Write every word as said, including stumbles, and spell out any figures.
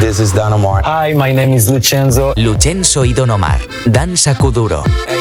this is Don Omar. Hi, my name is Lucenzo. Lucenzo y Don Omar, Danza Kuduro.